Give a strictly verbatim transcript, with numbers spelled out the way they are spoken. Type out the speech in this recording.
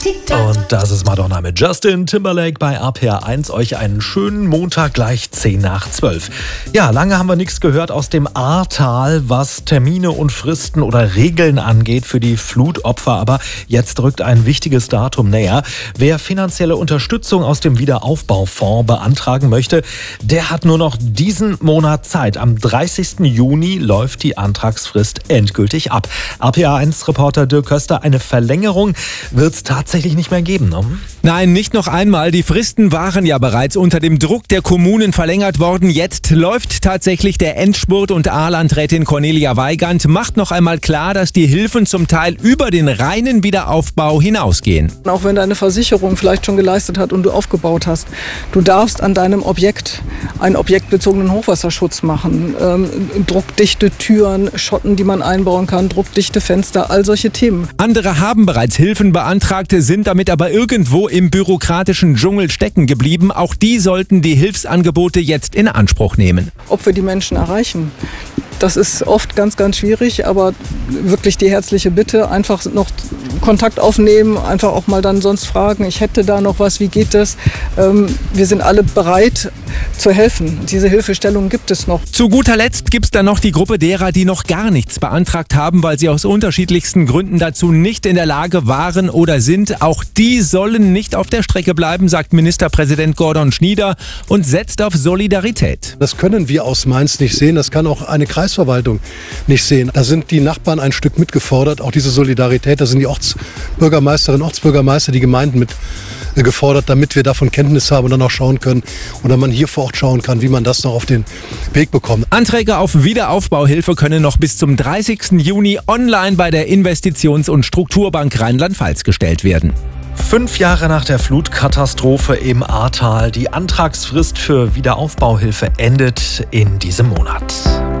Und das ist Madonna mit Justin Timberlake bei R P R eins. Euch einen schönen Montag gleich zehn nach zwölf. Ja, lange haben wir nichts gehört aus dem Ahrtal, was Termine und Fristen oder Regeln angeht für die Flutopfer. Aber jetzt rückt ein wichtiges Datum näher. Wer finanzielle Unterstützung aus dem Wiederaufbaufonds beantragen möchte, der hat nur noch diesen Monat Zeit. Am dreißigsten Juni läuft die Antragsfrist endgültig ab. R P R eins-Reporter Dirk Köster, eine Verlängerung wird es tatsächlich tatsächlich nicht mehr geben, ne? Nein, nicht noch einmal. Die Fristen waren ja bereits unter dem Druck der Kommunen verlängert worden. Jetzt läuft tatsächlich der Endspurt und A-Landrätin Cornelia Weigand macht noch einmal klar, dass die Hilfen zum Teil über den reinen Wiederaufbau hinausgehen. Auch wenn deine Versicherung vielleicht schon geleistet hat und du aufgebaut hast, du darfst an deinem Objekt einen objektbezogenen Hochwasserschutz machen. Ähm, druckdichte Türen, Schotten, die man einbauen kann, druckdichte Fenster, all solche Themen. Andere haben bereits Hilfen beantragt, sind damit aber irgendwo im bürokratischen Dschungel stecken geblieben. Auch die sollten die Hilfsangebote jetzt in Anspruch nehmen. Ob wir die Menschen erreichen, das ist oft ganz, ganz schwierig, aber wirklich die herzliche Bitte, einfach noch Kontakt aufnehmen, einfach auch mal dann sonst fragen, ich hätte da noch was, wie geht das? Ähm, wir sind alle bereit zu helfen. Diese Hilfestellung gibt es noch. Zu guter Letzt gibt es dann noch die Gruppe derer, die noch gar nichts beantragt haben, weil sie aus unterschiedlichsten Gründen dazu nicht in der Lage waren oder sind. Auch die sollen nicht auf der Strecke bleiben, sagt Ministerpräsident Gordon Schnieder und setzt auf Solidarität. Das können wir aus Mainz nicht sehen, das kann auch eine Kreisverwaltung nicht sehen. Da sind die Nachbarn ein Stück mitgefordert, auch diese Solidarität, da sind die Ortsbürgermeisterinnen, Ortsbürgermeister, die Gemeinden mit gefordert, damit wir davon Kenntnis haben und dann auch schauen können oder man hier vor Ort schauen kann, wie man das noch auf den Weg bekommt. Anträge auf Wiederaufbauhilfe können noch bis zum dreißigsten Juni online bei der Investitions- und Strukturbank Rheinland-Pfalz gestellt werden. Fünf Jahre nach der Flutkatastrophe im Ahrtal. Die Antragsfrist für Wiederaufbauhilfe endet in diesem Monat.